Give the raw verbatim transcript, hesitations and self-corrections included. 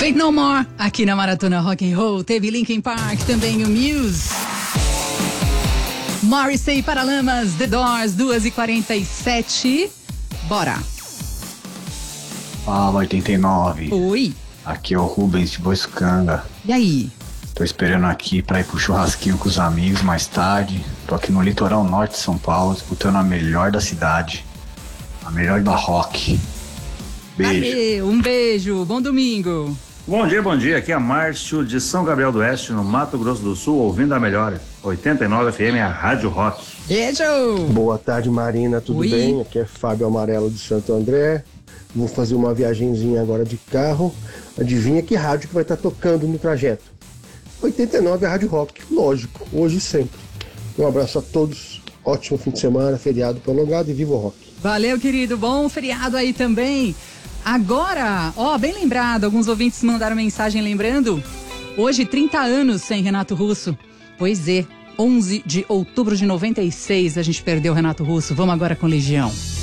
Faith No More, aqui na Maratona Rock and Roll. Teve Linkin Park, também o Muse. Morrissey, Paralamas, The Doors, duas e quarenta e sete. Bora. Fala, oitenta e nove. Oi. Aqui é o Rubens de Boiscanga. E aí? Tô esperando aqui pra ir pro churrasquinho com os amigos mais tarde. Tô aqui no litoral norte de São Paulo, disputando a melhor da cidade. A melhor da rock. Beijo. Aê, um beijo, bom domingo. Bom dia, bom dia. Aqui é Márcio de São Gabriel do Oeste, no Mato Grosso do Sul, ouvindo a melhor. oitenta e nove F M, a Rádio Rock. Beijo. Boa tarde, Marina, tudo Oi. bem? Aqui é Fábio Amarelo de Santo André. Vou fazer uma viagenzinha agora de carro. Adivinha que rádio que vai estar tocando no trajeto? oitenta e nove, a Rádio Rock, lógico, hoje e sempre. Um abraço a todos, ótimo fim de semana, feriado prolongado e viva o rock. Valeu, querido, bom feriado aí também. Agora, ó, bem lembrado, alguns ouvintes mandaram mensagem lembrando. Hoje, trinta anos sem Renato Russo. Pois é, onze de outubro de noventa e seis a gente perdeu o Renato Russo. Vamos agora com Legião.